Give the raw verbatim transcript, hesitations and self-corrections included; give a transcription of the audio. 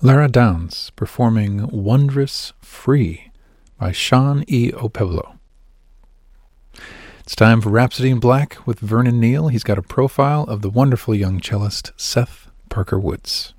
Lara Downs performing Wondrous Free by Sean E. Opeblo. It's time for Rhapsody in Black with Vernon Neal. He's got a profile of the wonderful young cellist Seth Parker Woods.